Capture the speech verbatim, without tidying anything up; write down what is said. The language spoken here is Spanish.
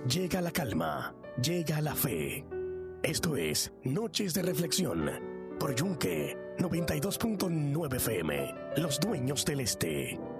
llega la calma, llega la fe. Esto es Noches de Reflexión por Yunque noventa y dos punto nueve F M, Los Dueños del Este.